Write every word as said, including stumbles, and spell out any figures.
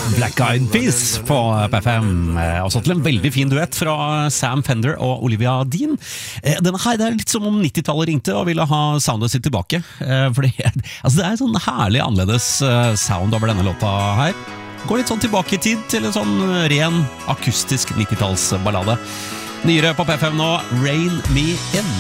Black Eyed Peas på P F M. Også til en veldig fin duett fra Sam Fender og Olivia Dean. Denne her, det er litt som om nittitallet ringte og ville ha soundet sitt tilbake. Fordi, altså det er sånn herlig annerledes sound over denne låta her. Går litt sånn tilbake i tid til en sånn ren akustisk nittitallsballade. Nyere på P F M nå, Rain Me In.